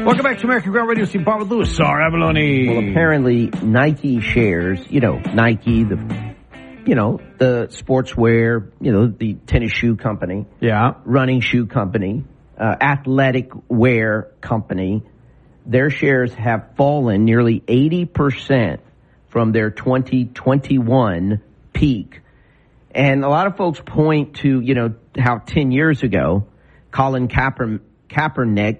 Welcome back to American Ground Radio. Steve Bart with Louis Sar Abalone. Well, apparently Nike shares, Nike, the sportswear, the tennis shoe company. Yeah. Running shoe company, athletic wear company. Their shares have fallen nearly 80% from their 2021 peak. And a lot of folks point to, how 10 years ago, Colin Kaepernick,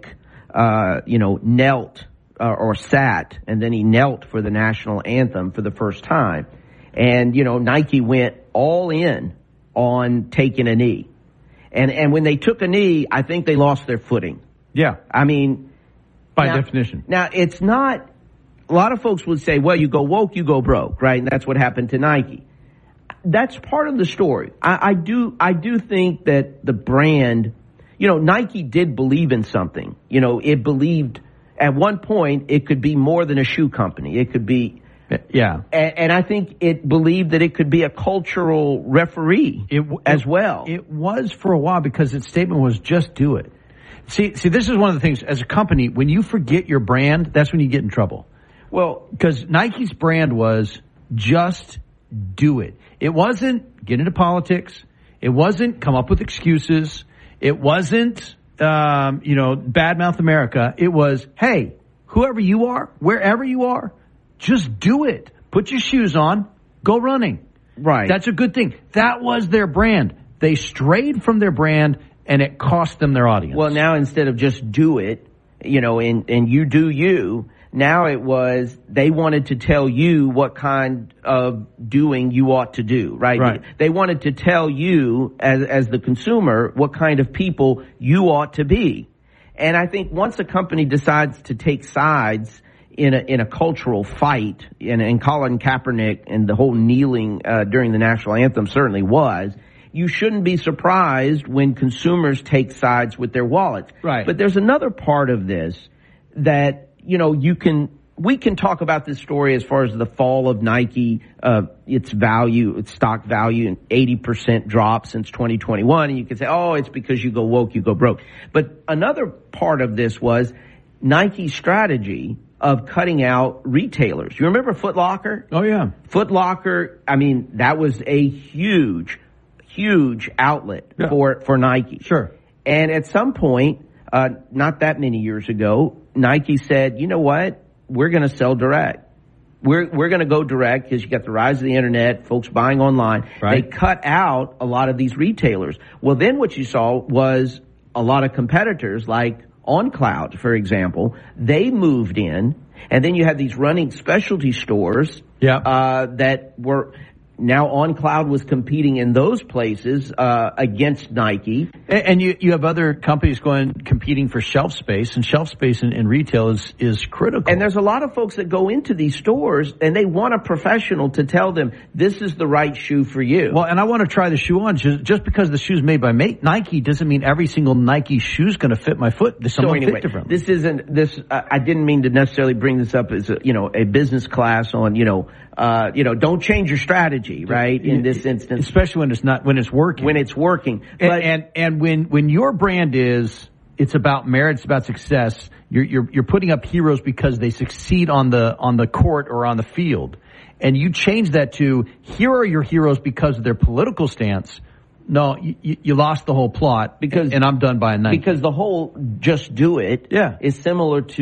knelt or sat, and then he knelt for the national anthem for the first time. And, Nike went all in on taking a knee. And when they took a knee, I think they lost their footing. Yeah. I mean, by definition. Now, it's not, a lot of folks would say, well, you go woke, you go broke, right? And that's what happened to Nike. That's part of the story. I do think that the brand, Nike did believe in something. It believed at one point it could be more than a shoe company. It could be, yeah. And I think it believed that it could be a cultural referee as well. It was for a while because its statement was just do it. See, this is one of the things as a company, when you forget your brand, that's when you get in trouble. Well, because Nike's brand was just do it. It wasn't get into politics. It wasn't come up with excuses. It wasn't, badmouth America. It was, hey, whoever you are, wherever you are, just do it. Put your shoes on. Go running. Right. That's a good thing. That was their brand. They strayed from their brand, and it cost them their audience. Well, now instead of just do it, and you do you, now it was they wanted to tell you what kind of doing you ought to do, right? Right. They wanted to tell you as the consumer what kind of people you ought to be. And I think once a company decides to take sides in a cultural fight, and Colin Kaepernick and the whole kneeling during the national anthem certainly was, you shouldn't be surprised when consumers take sides with their wallets. Right. But there's another part of this that we can talk about this story as far as the fall of Nike, its stock value, and 80% drop since 2021. And you can say, oh, it's because you go woke, you go broke. But another part of this was Nike's strategy of cutting out retailers. You remember Foot Locker? Oh, yeah. Foot Locker, that was a huge outlet for Nike. Sure. And at some point, not that many years ago, Nike said, you know what? We're going to sell direct. We're going to go direct because you got the rise of the internet, folks buying online. Right. They cut out a lot of these retailers. Well, then what you saw was a lot of competitors like OnCloud, for example. They moved in, and then you had these running specialty stores that were... Now OnCloud was competing in those places against Nike. And you have other companies competing for shelf space, and shelf space in retail is critical. And there's a lot of folks that go into these stores and they want a professional to tell them this is the right shoe for you. Well, and I want to try the shoe on. Just because the shoe's made by Nike doesn't mean every single Nike shoe's going to fit my foot. Fit differently. I didn't mean to necessarily bring this up as a business class on, don't change your strategy, right? In this instance, especially when it's working. When it's working, and when your brand it's about merit, it's about success. You're putting up heroes because they succeed on the court or on the field, and you change that to here are your heroes because of their political stance. No, you lost the whole plot and I'm done buying Nike. Because the whole just do it is similar to